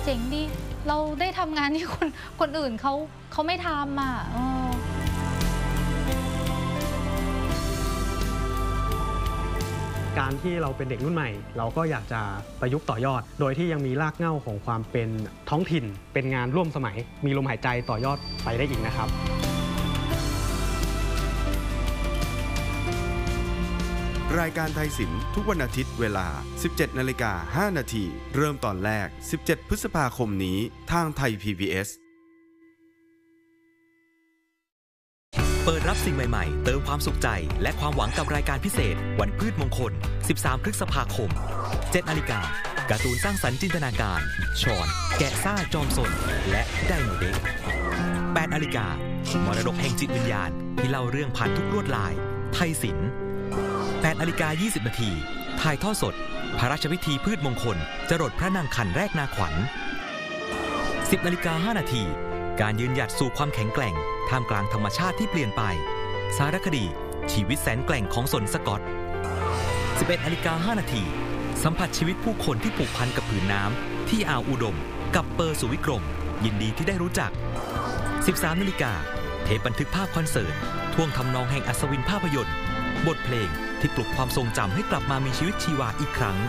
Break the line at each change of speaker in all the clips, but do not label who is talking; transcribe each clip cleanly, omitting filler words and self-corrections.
เจ๋งดีเราได้ทำงานที่คนอื่นเขาไม่ทำอ่ะ
การที่เราเป็นเด็กรุ่นใหม่เราก็อยากจะประยุกต์ต่อยอดโดยที่ยังมีรากเหง้าของความเป็นท้องถิ่นเป็นงานร่วมสมัยมีลมหายใจต่อยอดไปได้อีกนะครับ
รายการไทยศิลป์ทุกวันอาทิตย์เวลา 17:05 นาทีเริ่มตอนแรก 17 พฤษภาคมนี้ทางไทย PBS
เปิดรับสิ่งใหม่ๆเติมความสุขใจและความหวังกับรายการพิเศษวันพืชมงคล 13 พฤษภาคม 7 นาฬิกาการ์ตูนสร้างสรรค์จินตนาการชอนแกะซ่าจอมสนและไดโนเด็ก 8 นาฬิกามรดกแห่งจิตวิญญาณที่เล่าเรื่องผ่านทุกลวดลายไทยศิลป์ 8 นาฬิกา 20 นาทีถ่ายทอดสดพระราชพิธีพืชมงคลจรดพระนางขันแรกนาขวัญ 10 นาฬิกา 5 นาทีการยืนหยัดสู่ความแข็งแกร่งท่ามกลางธรรมชาติที่เปลี่ยนไปสารคดีชีวิตแสนแกร่งของสนสกอต 11 นาฬิกา 5 นาทีสัมผัสชีวิตผู้คนที่ผูกพันกับผืนน้ำที่อ่าวอุดมกับเปอร์สุวิกรมยินดีที่ได้รู้จัก 13 นาฬิกาเทปบันทึกภาพคอนเสิร์ตท่วงทำนองแห่งอัศวินภาพยนตร์บทเพลงที่ปลุกความทรงจำให้กลับมามีชีวิตชีวาอีกครั้ง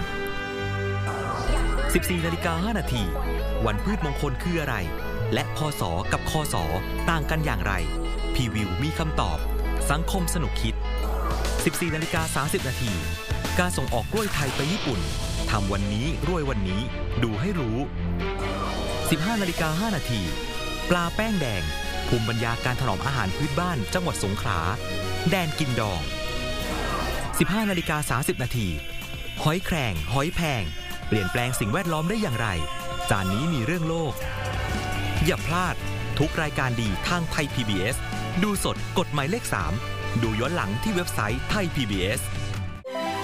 14 นาฬิกา 5 นาทีวันพืชมงคลคืออะไรและพศกับคศต่างกันอย่างไรพีวิวมีคำตอบสังคมสนุกคิด 14 นาฬิกา 30 นาทีการส่งออกกล้วยไทยไปญี่ปุ่นทำวันนี้รวยวันนี้ดูให้รู้ 15 นาฬิกา 5 นาทีปลาแป้งแดงภูมิปัญญาการถนอมอาหารพื้นบ้านจังหวัดสงขลาแดนกินดอง 15 นาฬิกา 30 นาทีหอยแครงหอยแพงเปลี่ยนแปลงสิ่งแวดล้อมได้อย่างไรจานนี้มีเรื่องโลกอย่าพลาดทุกรายการดีทางไทย PBS ดูสดกดหมายเลข 3ดูย้อนหลังที่เว็บไซต์ไทย PBS